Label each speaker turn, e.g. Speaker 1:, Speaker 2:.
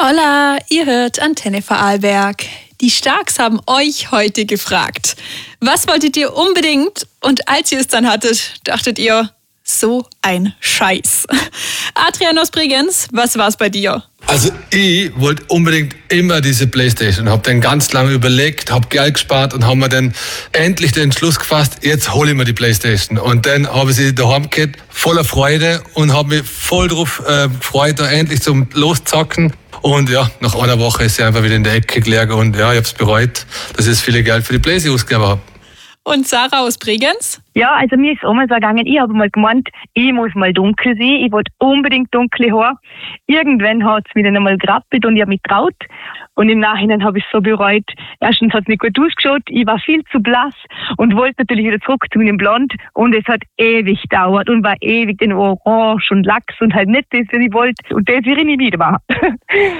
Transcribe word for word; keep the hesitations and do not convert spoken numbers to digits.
Speaker 1: Holla, ihr hört Antenne Vorarlberg. Die Starks haben euch heute gefragt, was wolltet ihr unbedingt? Und als ihr es dann hattet, dachtet ihr, so ein Scheiß. Adrian aus Bregenz, was war's bei dir?
Speaker 2: Also ich wollte unbedingt immer diese Playstation, habe dann ganz lange überlegt, habe Geld gespart und haben mir dann endlich den Entschluss gefasst, jetzt hole ich mir die Playstation. Und dann habe ich sie daheim gehabt, voller Freude und habe mich voll drauf äh, gefreut, da endlich zum Loszocken. Und ja, nach einer Woche ist sie einfach wieder in der Ecke gelegen und ja, ich habe es bereut, dass ich das viele Geld für die Playstation ausgegeben habe.
Speaker 1: Und Sarah aus Bregenz?
Speaker 3: Ja, also mir ist es einmal so gegangen, ich habe mal gemeint, ich muss mal dunkel sein, ich wollte unbedingt dunkle Haare. Irgendwann hat es mich dann einmal gerappelt und ich habe mich getraut. Und im Nachhinein habe ich es so bereut. Erstens hat es nicht gut ausgeschaut, ich war viel zu blass und wollte natürlich wieder zurück zu meinem Blond. Und es hat ewig gedauert und war ewig in Orange und Lachs und halt nicht das, was ich wollte. Und das, wie ich nie wieder war.